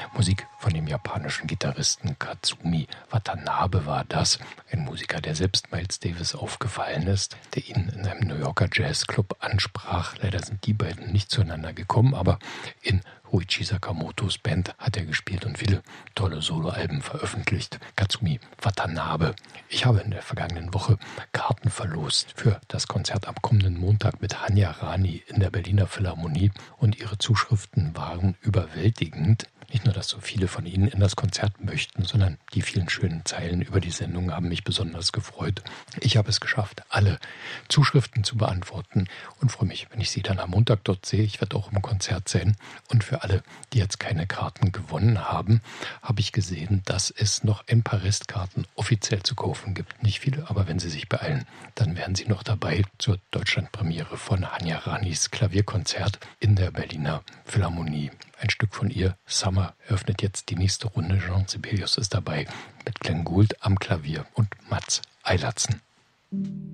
Musik von dem japanischen Gitarristen Katsumi Watanabe war das, ein Musiker, der selbst Miles Davis aufgefallen ist, der ihn in einem New Yorker Jazzclub ansprach. Leider sind die beiden nicht zueinander gekommen, aber in Ruichi Sakamotos Band hat er gespielt und viele tolle Soloalben veröffentlicht. Katsumi Watanabe. Ich habe in der vergangenen Woche Karten verlost für das Konzert am kommenden Montag mit Hanya Rani in der Berliner Philharmonie und ihre Zuschriften waren überwältigend. Nicht nur, dass so viele von Ihnen in das Konzert möchten, sondern die vielen schönen Zeilen über die Sendung haben mich besonders gefreut. Ich habe es geschafft, alle Zuschriften zu beantworten und freue mich, wenn ich Sie dann am Montag dort sehe. Ich werde auch im Konzert sein. Und für alle, die jetzt keine Karten gewonnen haben, habe ich gesehen, dass es noch ein paar Restkarten offiziell zu kaufen gibt. Nicht viele, aber wenn Sie sich beeilen, dann wären Sie noch dabei zur Deutschlandpremiere von Hanya Ranis Klavierkonzert in der Berliner Philharmonie. Ein Stück von ihr, Summer, eröffnet jetzt die nächste Runde. Jean Sibelius ist dabei mit Glenn Gould am Klavier und Mats Eilertsen.